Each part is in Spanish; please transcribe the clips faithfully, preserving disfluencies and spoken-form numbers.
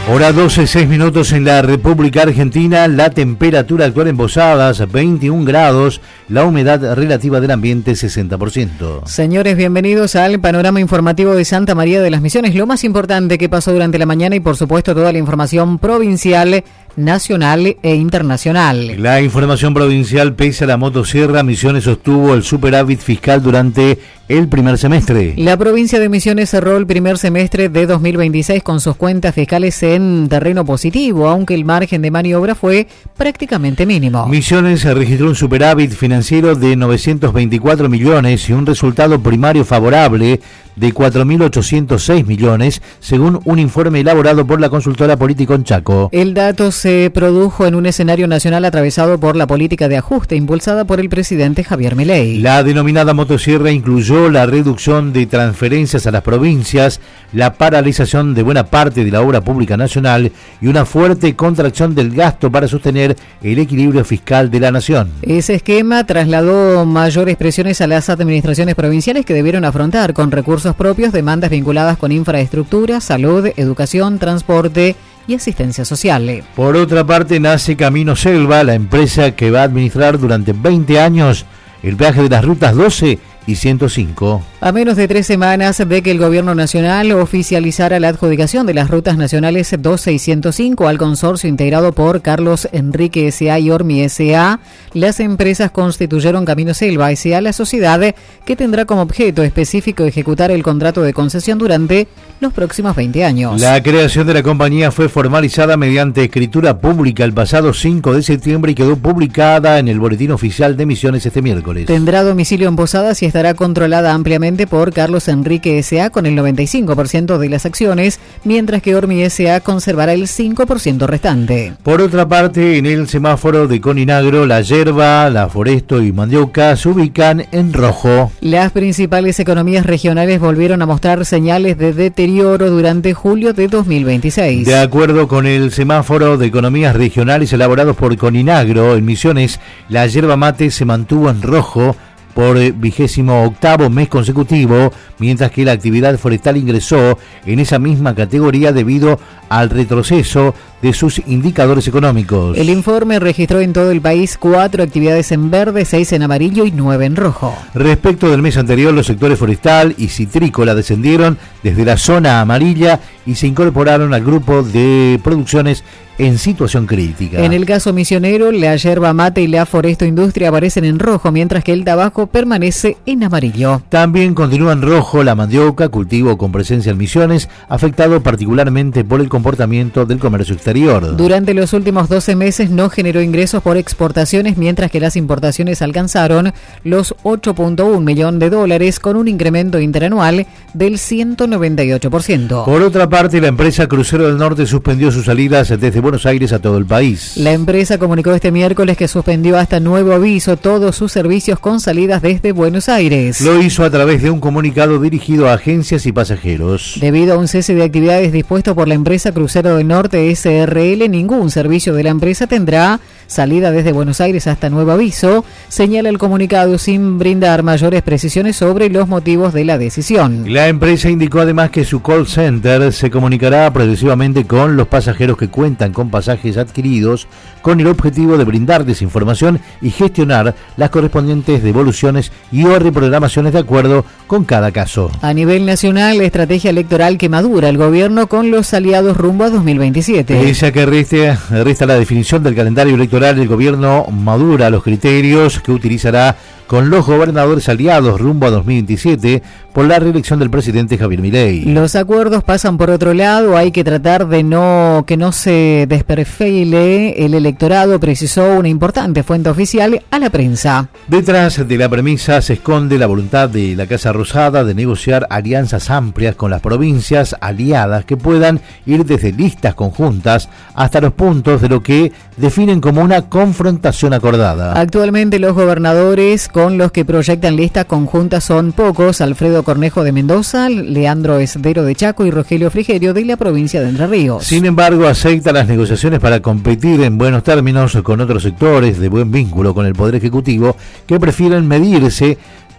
Hora doce, seis minutos en la República Argentina. La temperatura actual en Posadas, veintiún grados. La humedad relativa del ambiente, sesenta por ciento. Señores, bienvenidos al panorama informativo de Santa María de las Misiones. Lo más importante que pasó durante la mañana y, por supuesto, toda la información provincial, nacional e internacional. La información provincial: pese a la motosierra, Misiones sostuvo el superávit fiscal durante el primer semestre. La provincia de Misiones cerró el primer semestre de dos mil veintiséis con sus cuentas fiscales en terreno positivo, aunque el margen de maniobra fue prácticamente mínimo. Misiones registró un superávit financiero de novecientos veinticuatro millones y un resultado primario favorable de cuatro mil ochocientos seis millones, según un informe elaborado por la consultora Politicon Chaco. El dato se produjo en un escenario nacional atravesado por la política de ajuste impulsada por el presidente Javier Milei. La denominada motosierra incluyó la reducción de transferencias a las provincias, la paralización de buena parte de la obra pública nacional y una fuerte contracción del gasto para sostener el equilibrio fiscal de la nación. Ese esquema trasladó mayores presiones a las administraciones provinciales, que debieron afrontar con recursos propios demandas vinculadas con infraestructura, salud, educación, transporte y asistencia social. Por otra parte, nace Camino Selva, la empresa que va a administrar durante veinte años el peaje de las rutas doce y ciento cinco. A menos de tres semanas de que el Gobierno Nacional oficializara la adjudicación de las rutas nacionales doce y ciento cinco al consorcio integrado por Carlos Enrique S A y Ormi S A, las empresas constituyeron Camino Selva S A, la sociedad que tendrá como objeto específico ejecutar el contrato de concesión durante los próximos veinte años. La creación de la compañía fue formalizada mediante escritura pública el pasado cinco de septiembre y quedó publicada en el Boletín Oficial de Misiones este miércoles. Tendrá domicilio en Posadas y estará controlada ampliamente por Carlos Enrique S A con el noventa y cinco por ciento de las acciones, mientras que Ormi S A conservará el cinco por ciento restante. Por otra parte, en el semáforo de Coninagro, la yerba, la foresto y mandioca se ubican en rojo. Las principales economías regionales volvieron a mostrar señales de deterioro durante julio de dos mil veintiséis. De acuerdo con el semáforo de economías regionales elaborados por Coninagro, en Misiones, la yerba mate se mantuvo en rojo por vigésimo octavo mes consecutivo, mientras que la actividad forestal ingresó en esa misma categoría debido al retroceso de sus indicadores económicos. El informe registró en todo el país cuatro actividades en verde, seis en amarillo y nueve en rojo. Respecto del mes anterior, los sectores forestal y citrícola descendieron desde la zona amarilla y se incorporaron al grupo de producciones en situación crítica. En el caso misionero, la yerba mate y la foresto industria aparecen en rojo, mientras que el tabaco permanece en amarillo. También continúa en rojo la mandioca, cultivo con presencia en Misiones, afectado particularmente por el comportamiento del comercio exterior. Durante los últimos doce meses no generó ingresos por exportaciones, mientras que las importaciones alcanzaron los ocho punto uno millones de dólares, con un incremento interanual del ciento noventa y ocho por ciento. Por otra parte, la empresa Crucero del Norte suspendió sus salidas desde Buenos Aires a todo el país. La empresa comunicó este miércoles que suspendió hasta nuevo aviso todos sus servicios con salidas desde Buenos Aires. Lo hizo a través de un comunicado dirigido a agencias y pasajeros. Debido a un cese de actividades dispuesto por la empresa Crucero del Norte S R L, ningún servicio de la empresa tendrá salida desde Buenos Aires hasta nuevo aviso, señala el comunicado sin brindar mayores precisiones sobre los motivos de la decisión. La empresa indicó además que su call center se comunicará progresivamente con los pasajeros que cuentan con pasajes adquiridos, con el objetivo de brindarles información y gestionar las correspondientes devoluciones y o reprogramaciones de acuerdo con cada caso. A nivel nacional, la estrategia electoral que madura el gobierno con los aliados rumbo a dos mil veintisiete. Pese a que reste, resta la definición del calendario electoral, el gobierno madura los criterios que utilizará con los gobernadores aliados rumbo a dos mil veintisiete por la reelección del presidente Javier Milei. Los acuerdos pasan por otro lado, hay que tratar de no que no se desperfile el electorado, precisó una importante fuente oficial a la prensa. Detrás de la premisa se esconde la voluntad de la Casa Rosada de negociar alianzas amplias con las provincias aliadas que puedan ir desde listas conjuntas hasta los puntos de lo que definen como una confrontación acordada. Actualmente los gobernadores con los que proyectan listas conjuntas son pocos: Alfredo Cornejo de Mendoza, Leandro Esdero de Chaco y Rogelio Frigerio de la provincia de Entre Ríos. Sin embargo, acepta las negociaciones para competir en buenos términos con otros sectores de buen vínculo con el Poder Ejecutivo que prefieren medirse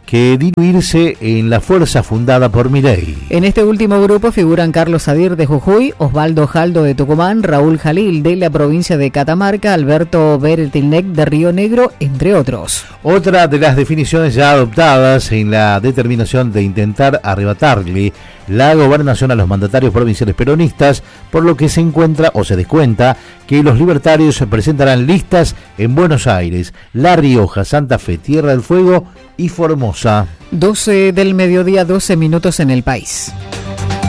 que diluirse en la fuerza fundada por Milei. En este último grupo figuran Carlos Sadir de Jujuy, Osvaldo Jaldo de Tucumán, Raúl Jalil de la provincia de Catamarca, Alberto Bertilnec de Río Negro, entre otros. Otra de las definiciones ya adoptadas en la determinación de intentar arrebatarle la gobernación a los mandatarios provinciales peronistas, por lo que se encuentra o se descuenta que los libertarios presentarán listas en Buenos Aires, La Rioja, Santa Fe, Tierra del Fuego y Formosa. doce del mediodía, doce minutos en el país.